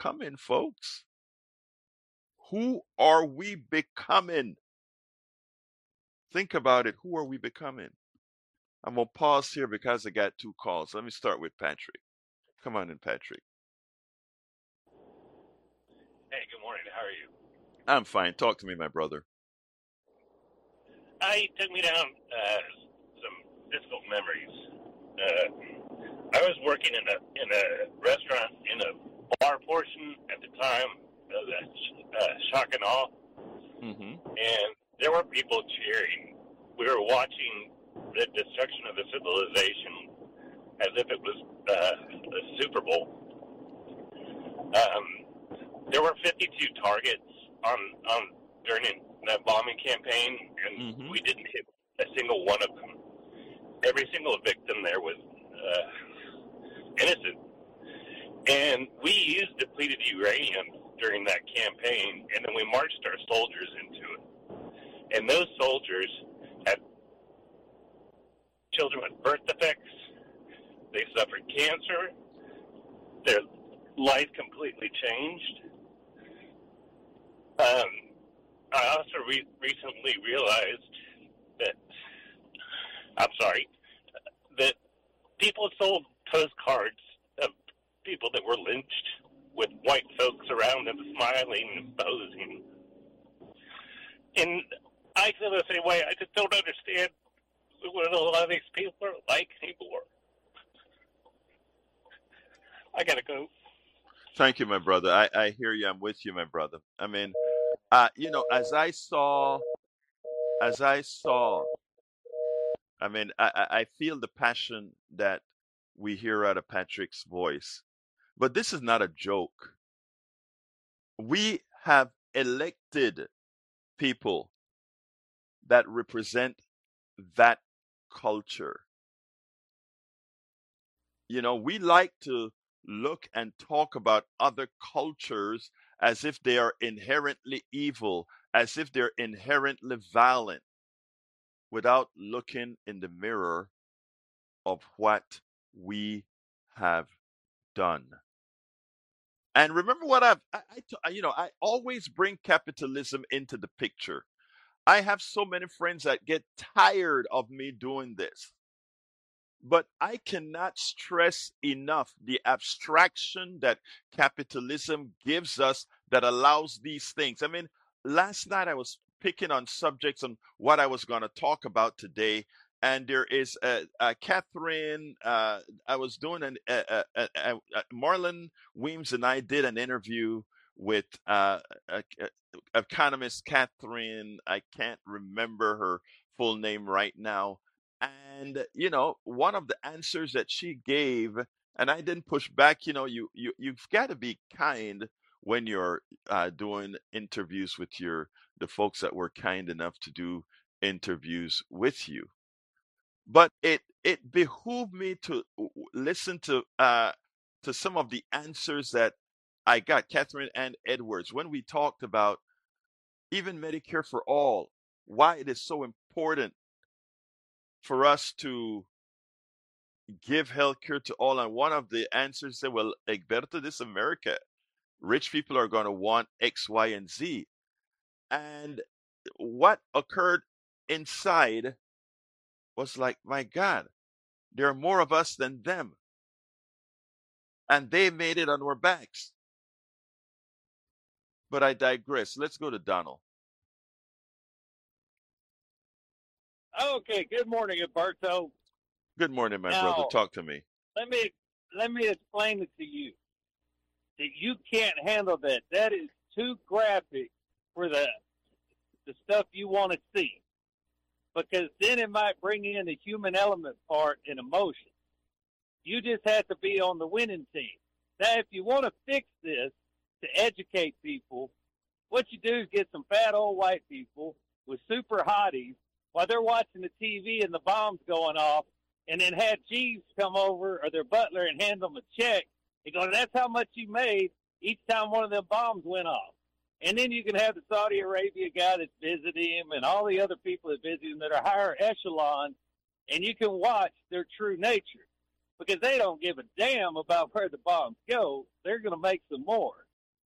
becoming, folks? Who are we becoming? Think about it. Who are we becoming? I'm going to pause here because I got two calls. Let me start with Patrick. Come on in, Patrick. Hey, good morning. How are you? I'm fine. Talk to me, my brother. I took me down some difficult memories. I was working in a restaurant in a bar portion at the time of the shock and awe, Mm-hmm. and there were people cheering. We were watching the destruction of the civilization as if it was a Super Bowl. There were 52 targets on during that bombing campaign, and Mm-hmm. we didn't hit a single one of them. Every single victim there was innocent, and we used depleted uranium during that campaign, and then we marched our soldiers into it. And those soldiers had children with birth defects. They suffered cancer. Their life completely changed. I also recently realized that, that people sold postcards of people that were lynched with white folks around them smiling and posing. And I feel the same way. I just don't understand what a lot of these people are like anymore. I gotta go. Thank you, my brother. I hear you. I'm with you, my brother. I mean, as I saw, I mean, I feel the passion that we hear out of Patrick's voice. But this is not a joke. We have elected people that represent that culture. We like to look and talk about other cultures as if they are inherently evil, as if they're inherently violent, without looking in the mirror of what we have done. And remember what I always bring capitalism into the picture. I have so many friends that get tired of me doing this. But I cannot stress enough the abstraction that capitalism gives us that allows these things. I mean, last night I was picking on subjects on what I was going to talk about today. And there is Catherine. I was doing Marlon Weems and I did an interview with economist Catherine. I can't remember her full name right now, and one of the answers that she gave, and I didn't push back. You've got to be kind when you're doing interviews with the folks that were kind enough to do interviews with you. But it behooved me to listen to some of the answers that I got, Catherine and Edwards, when we talked about even Medicare for all, why it is so important for us to give healthcare to all. And one of the answers said, well, Egberto, this America. Rich people are going to want X, Y, and Z. And what occurred inside was like, my God, there are more of us than them. And they made it on our backs. But I digress. Let's go to Donald. Okay, good morning, Alberto. Good morning, my brother. Now, Talk to me. let me explain it to you. That you can't handle that. That is too graphic for the stuff you want to see. Because then it might bring in the human element part and emotion. You just have to be on the winning team. Now, if you want to fix this to educate people, what you do is get some fat old white people with super hotties while they're watching the TV and the bombs going off, and then have Jeeves come over or their butler and hand them a check and go, that's how much you made each time one of them bombs went off. And then you can have the Saudi Arabia guy that's visiting him and all the other people that visit him that are higher echelon, and you can watch their true nature because they don't give a damn about where the bombs go. They're going to make some more.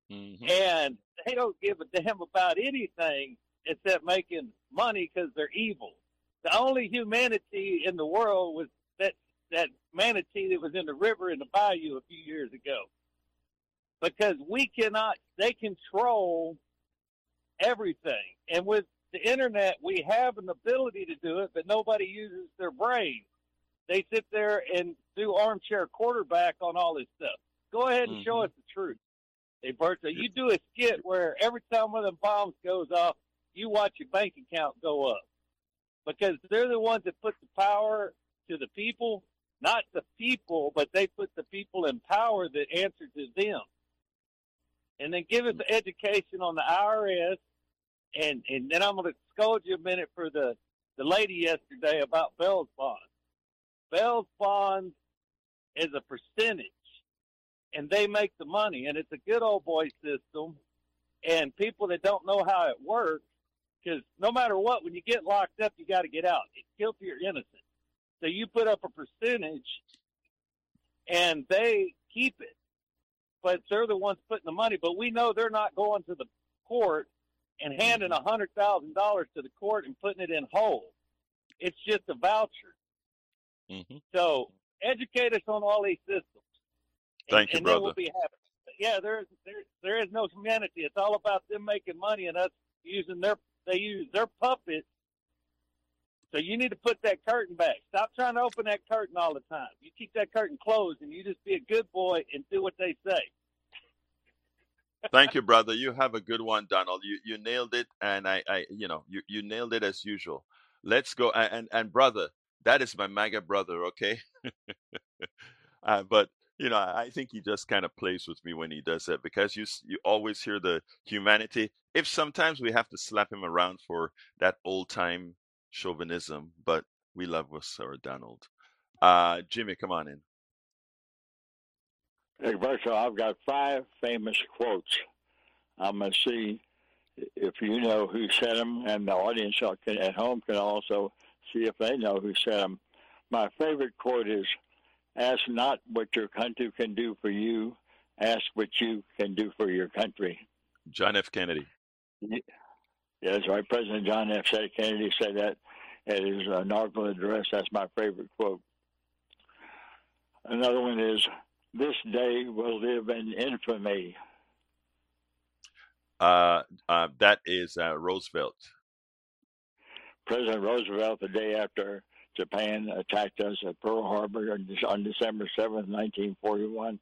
Hmm. and they don't give a damn about anything except making money because they're evil. The only humanity in the world was that manatee that was in the river in the bayou a few years ago. Because they control everything. And with the internet, we have an ability to do it, but nobody uses their brain. They sit there and do armchair quarterback on all this stuff. Go ahead and show us the truth. Hey, Bertha, you do a skit where every time one of them bombs goes off, you watch your bank account go up. Because they're the ones that put the power to the people, not the people, but they put the people in power that answer to them. And then give us an education on the IRS, and then I'm going to scold you a minute for the lady yesterday about Bell's bonds. Bell's bonds is a percentage, and they make the money, and it's a good old boy system. And people that don't know how it works, because no matter what, when you get locked up, you got to get out. It's guilty or innocent. So you put up a percentage, and they keep it. But they're the ones putting the money. But we know they're not going to the court and handing $100,000 to the court and putting it in whole. It's just a voucher. Hmm. So educate us on all these systems. Thank you, and brother. then we'll be happy. But yeah, there is no humanity. It's all about them making money and us using they use their puppets. So you need to put that curtain back. Stop trying to open that curtain all the time. You keep that curtain closed, and you just be a good boy and do what they say. Thank you, brother. You have a good one, Donald. You nailed it, and you nailed it as usual. Let's go, and brother, that is my MAGA brother, okay? But I think he just kind of plays with me when he does that, because you always hear the humanity. If sometimes we have to slap him around for that old time chauvinism, but we love us, Sir Donald. Jimmy, come on in. Hey, Berto, I've got 5 famous quotes. I'm going to see if you know who said them, and the audience at home can also see if they know who said them. My favorite quote is, "Ask not what your country can do for you, ask what you can do for your country." John F. Kennedy. Yeah, that's right. President John F. Kennedy said that at his inaugural address. That's my favorite quote. Another one is, "This day will live in infamy." That is Roosevelt. President Roosevelt, the day after Japan attacked us at Pearl Harbor on December 7th, 1941.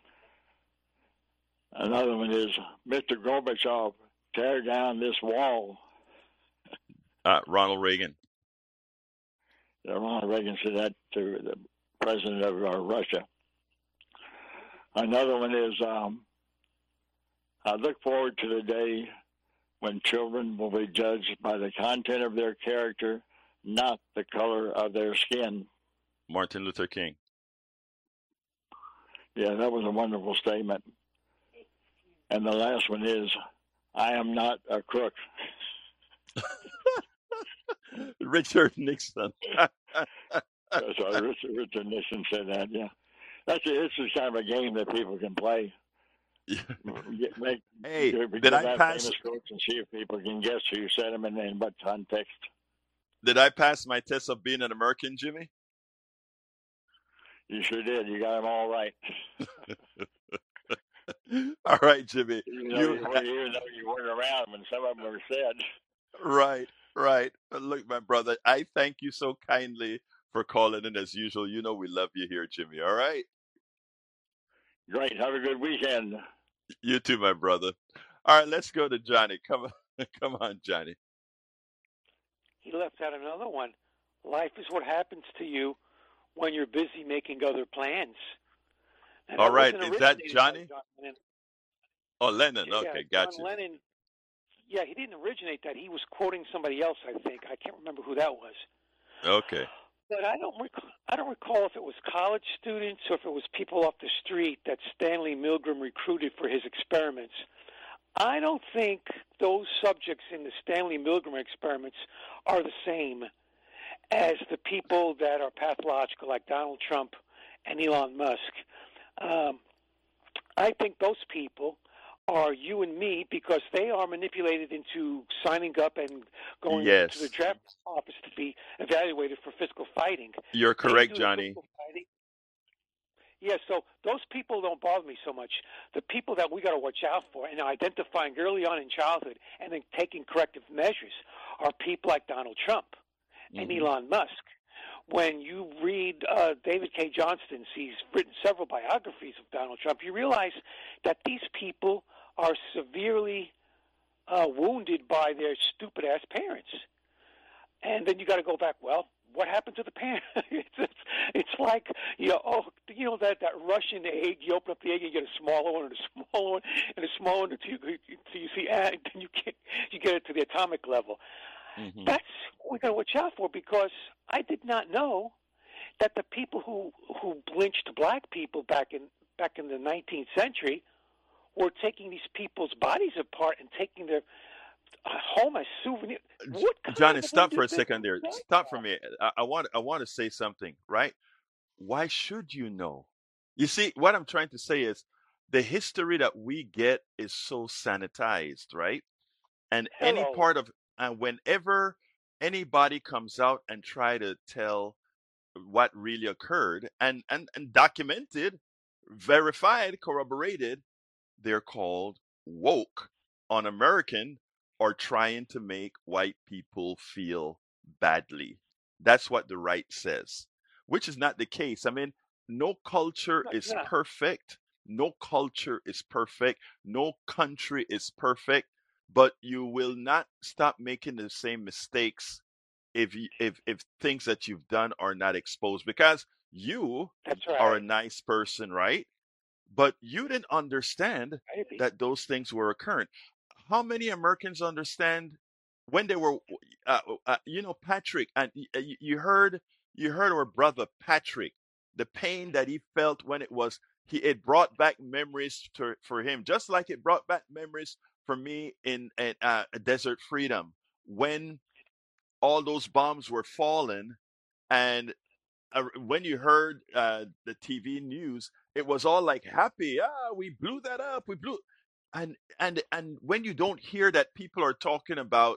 Another one is, "Mr. Gorbachev, tear down this wall." Ronald Reagan. Ronald Reagan said that to the president of Russia. Another one is, "I look forward to the day when children will be judged by the content of their character, not the color of their skin." Martin Luther King. Yeah, that was a wonderful statement. And the last one is, "I am not a crook." Richard Nixon. So Richard Nixon said that, yeah. It's just kind of a game that people can play. Hey, did I pass? Famous quotes and see if people can guess who said them and in what context. Did I pass my test of being an American, Jimmy? You sure did. You got them all right. All right, Jimmy. Even though you weren't around when some of them were said. Right. Look, my brother, I thank you so kindly for calling in as usual. You know we love you here, Jimmy. All right. Great. Have a good weekend. You too, my brother. All right, let's go to Johnny. Come on, Johnny. He left out another one. Life is what happens to you when you're busy making other plans. And all right, is that Johnny? Oh, Lennon. Yeah, okay, gotcha. John Lennon. Yeah, he didn't originate that. He was quoting somebody else, I think. I can't remember who that was. Okay. But I don't recall if it was college students or if it was people off the street that Stanley Milgram recruited for his experiments. I don't think those subjects in the Stanley Milgram experiments are the same as the people that are pathological, like Donald Trump and Elon Musk. I think those people are you and me, because they are manipulated into signing up and going to the Yes, draft office to be evaluated for physical fighting. you're They correct, do the Johnny. physical fighting. Yeah, so those people don't bother me so much. The people that we got to watch out for and identifying early on in childhood and then taking corrective measures are people like Donald Trump and Hmm. Elon Musk. When you read David K. Johnston's, he's written several biographies of Donald Trump, you realize that these people are severely wounded by their stupid-ass parents. And then you got to go back, well, what happened to the parents? It's like, that Russian egg, you open up the egg and you get a smaller one and a smaller one and a smaller one until you see, and then you get it to the atomic level. Hmm. That's what we got to watch out for, because I did not know that the people who lynched black people back in the 19th century were taking these people's bodies apart and taking their home as souvenir. What kind Johnny, of stop for a individual second there. does Stop for that? me. I want to say something, right? Why should you know? You see, what I'm trying to say is the history that we get is so sanitized, right? And any Hello. part of and whenever anybody comes out and try to tell what really occurred and documented, verified, corroborated, they're called woke, un-American, or trying to make white people feel badly. That's what the right says, which is not the case. I mean, no culture No, is no. perfect. No culture is perfect. No country is perfect. But you will not stop making the same mistakes if things that you've done are not exposed, because you That's are a right. nice person, right? But you didn't understand Maybe. that those things were occurring. How many Americans understand when they were, Patrick, and you heard our brother Patrick, the pain that he felt when it brought back memories for him, just like it brought back memories for me in Desert Freedom when all those bombs were falling, and when you heard the TV news, it was all like happy. Ah, we blew that up. We blew, and when you don't hear that people are talking about,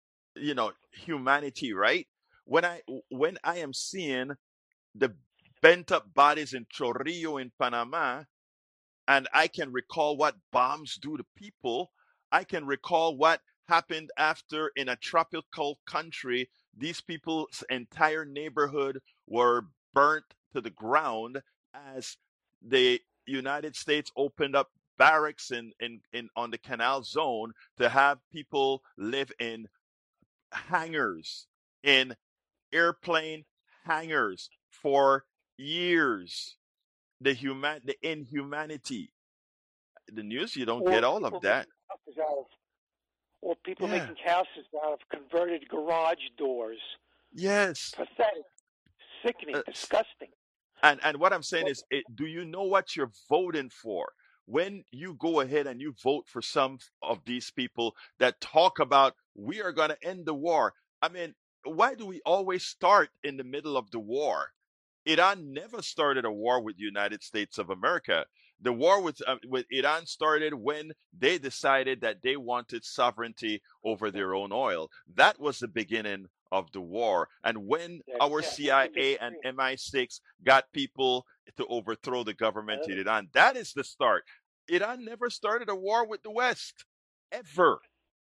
humanity, right? When I am seeing the bent up bodies in Chorrillo in Panama, and I can recall what bombs do to people. I can recall what happened after in a tropical country. These people's entire neighborhood were burnt to the ground as the United States opened up barracks in on the canal zone to have people live in hangars, in airplane hangars for years. The inhumanity, the news, you don't get Or all of people that. making houses out of, or people Yeah. making houses out of converted garage doors. Yes. Pathetic, sickening, Uh, s- disgusting. and what I'm saying But is, do you know what you're voting for? When you go ahead and you vote for some of these people that talk about we are going to end the war, I mean, why do we always start in the middle of the war? Iran never started a war with the United States of America. The war with Iran started when they decided that they wanted sovereignty over their own oil. That was the beginning of the war. And when our we CIA and disagree. MI6 got people to overthrow the government Uh, in Iran, that is the start. Iran never started a war with the West, ever.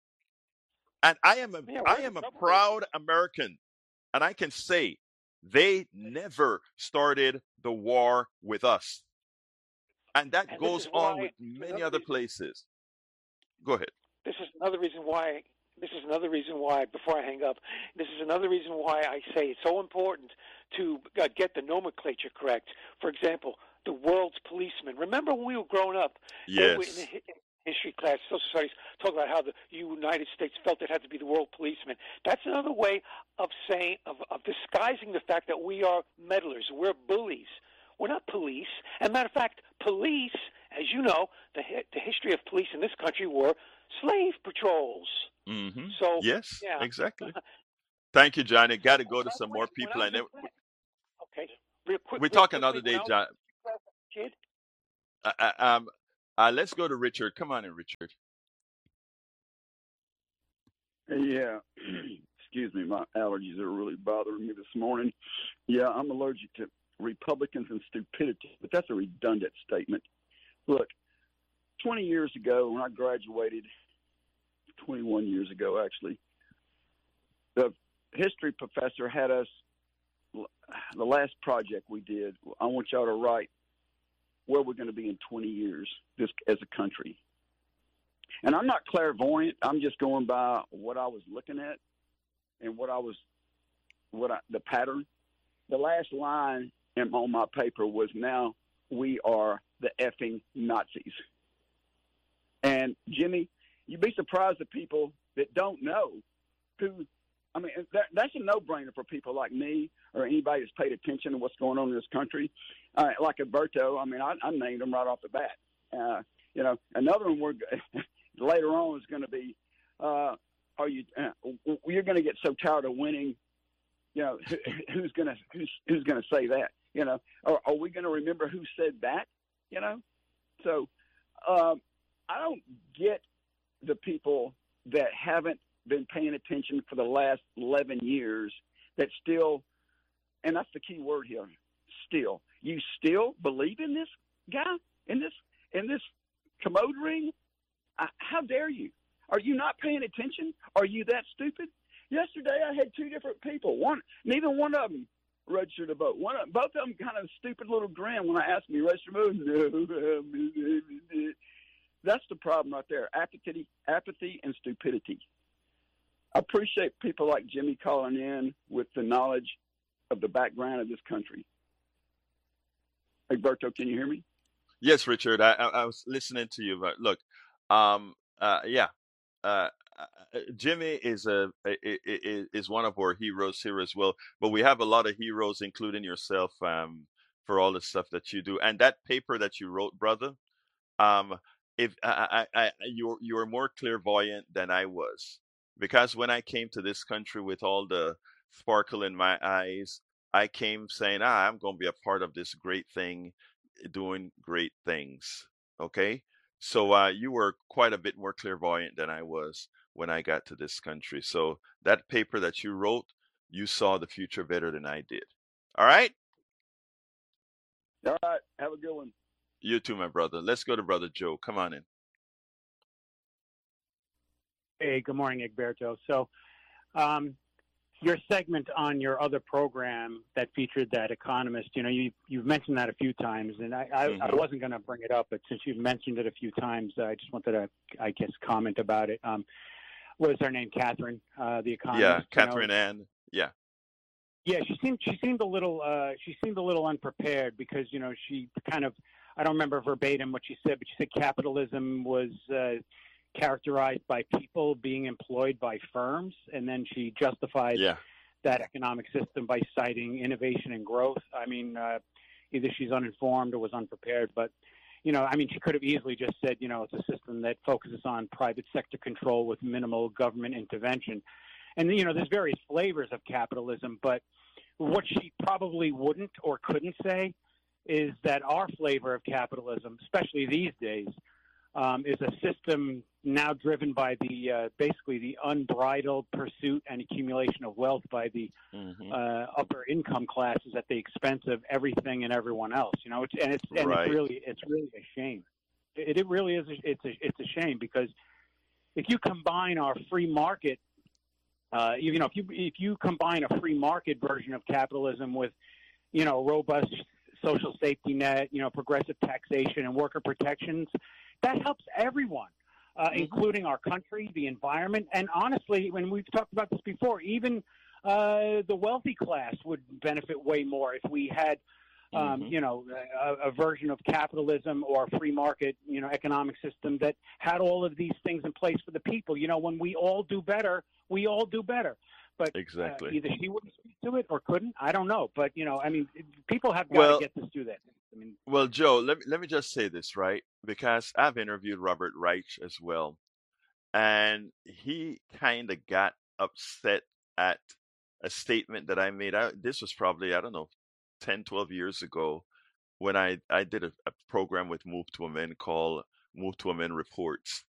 And I am a yeah, I we're the am a troublemakers. proud American, and I can say they never started the war with us. And that And this is goes on why. with many Another other reason. places. Go ahead. This is another reason why. This is another reason why. Before I hang up, this is another reason why I say it's so important to get the nomenclature correct. For example, the world's policemen. Remember when we were growing up, they were in the Yes. history class, social studies, talk about how the United States felt it had to be the world policeman. That's another way of saying of disguising the fact that we are meddlers. We're bullies. We're not police. And matter of fact, police, as you know, the history of police in this country were slave patrols. Mm-hmm. So, Yes, yeah. exactly. Thank you, Johnny. Got to And go to by the some way, more when people. I was And in class, okay, we real talk quickly, another when day, I was John. in class as a kid, Uh, uh, um, Let's go to Richard. Come on in, Richard. Yeah. Excuse me, my allergies are really bothering me this morning. Yeah, I'm allergic to Republicans and stupidity, but that's a redundant statement. Look, 20 years ago when I graduated, 21 years ago actually, the history professor had us, the last project we did, I want y'all to write where we're going to be in 20 years this as a country. And I'm not clairvoyant. I'm just going by what I was looking at and the pattern. The last line on my paper was, now we are the effing Nazis. And Jimmy, you'd be surprised at people that don't know who. I mean, that's a no-brainer for people like me or anybody that's paid attention to what's going on in this country. Like Alberto, I mean, I named him right off the bat. Another one later on is going to be, you're going to get so tired of winning, who's going to say that, or are we going to remember who said that, So I don't get the people that haven't been paying attention for the last 11 years that still, and that's the key word here, still. You still believe in this guy, in this commode ring? How dare you? Are you not paying attention? Are you that stupid? Yesterday I had two different people. Neither one of them registered to vote. Both of them kind of stupid little grin when I asked me register to vote. No. That's the problem right there. Apathy and stupidity. I appreciate people like Jimmy calling in with the knowledge of the background of this country. Egberto, can you hear me? Yes, Richard. I was listening to you, but look, yeah, Jimmy is one of our heroes here as well. But we have a lot of heroes, including yourself, for all the stuff that you do. And that paper that you wrote, brother, um, if you're more clairvoyant than I was, because when I came to this country with all the sparkle in my eyes, I came saying, I'm going to be a part of this great thing, doing great things. Okay. So you were quite a bit more clairvoyant than I was when I got to this country. So that paper that you wrote, you saw the future better than I did. All right? All right. Have a good one. You too, my brother. Let's go to Brother Joe. Come on in. Hey, good morning, Egberto. So your segment on your other program that featured that economist, you've mentioned that a few times, and I wasn't going to bring it up, but since you've mentioned it a few times, I just wanted to, I guess, comment about it. What was her name? Catherine, the economist. Yeah, Catherine Ann. Yeah. Yeah, she seemed a little unprepared because she kind of, I don't remember verbatim what she said, but she said capitalism was characterized by people being employed by firms, and then she justified that economic system by citing innovation and growth. I mean, either she's uninformed or was unprepared, but she could have easily just said, it's a system that focuses on private sector control with minimal government intervention. And there's various flavors of capitalism, but what she probably wouldn't or couldn't say is that our flavor of capitalism, especially these days, is a system now driven by the basically the unbridled pursuit and accumulation of wealth by the upper income classes at the expense of everything and everyone else. It's really a shame. It really is. It's a shame because if you combine our free market, if you combine a free market version of capitalism with robust social safety net, progressive taxation and worker protections, that helps everyone, including our country, the environment, and honestly, when we've talked about this before, even the wealthy class would benefit way more if we had, a version of capitalism or a free market, economic system that had all of these things in place for the people. When we all do better, we all do better. But exactly. Either she wouldn't speak to it or couldn't. I don't know. But, people have got to get this through that. Well, Joe, let me just say this, right? Because I've interviewed Robert Reich as well. And he kind of got upset at a statement that I made. This was probably, 10, 12 years ago when I did a program with Move to Amend called move to amend reports.